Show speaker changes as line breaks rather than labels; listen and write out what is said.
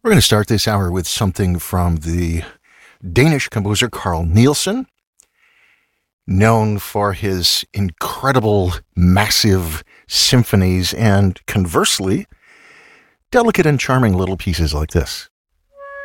We're going to start this hour with something from the Danish composer Carl Nielsen, known for his incredible, massive symphonies and, conversely, delicate and charming little pieces like this.